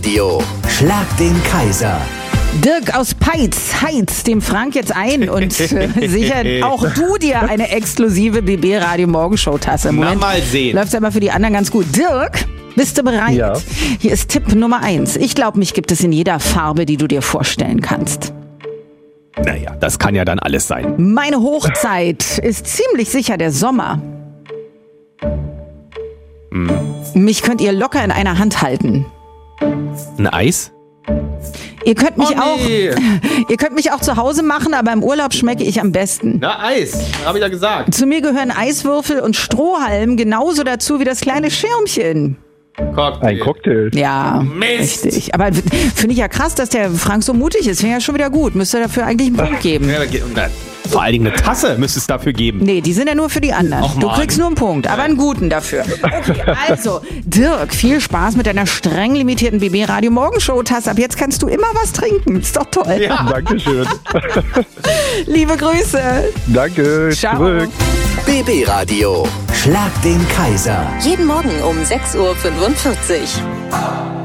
Dio, Schlag den Kaiser. Dirk aus Peitz heizt dem Frank jetzt ein und sichert auch du dir eine exklusive BB Radio Morgenshow Tasse. Na, mal sehen. Läuft's aber für die anderen ganz gut. Dirk, bist du bereit? Ja. Hier ist Tipp Nummer 1. Ich glaube, mich gibt es in jeder Farbe, die du dir vorstellen kannst. Naja, das kann ja dann alles sein. Meine Hochzeit ist ziemlich sicher der Sommer. Mich könnt ihr locker in einer Hand halten. Ein Eis? Ihr könnt mich nee. ihr könnt mich auch zu Hause machen, aber im Urlaub schmecke ich am besten. Na, Eis. Hab ich ja gesagt. Zu mir gehören Eiswürfel und Strohhalm genauso dazu wie das kleine Schirmchen. Cocktail. Ein Cocktail. Ja, Mist. richtig. Aber finde ich ja krass, dass der Frank so mutig ist. Finde ich ja schon wieder gut. Müsste dafür eigentlich einen Punkt geben. Ja, vor allen Dingen eine Tasse müsste es dafür geben. Nee, die sind ja nur für die anderen. Och, Du Mann. kriegst nur einen Punkt, aber einen guten dafür. Okay, also, Dirk, viel Spaß mit deiner streng limitierten BB Radio Morgenshow Tasse. Ab jetzt kannst du immer was trinken. Ist doch toll. Ja. Dankeschön. Liebe Grüße. Danke. Ciao. Zurück. BB Radio, Schlag den Kaiser. Jeden Morgen um 6:45 Uhr.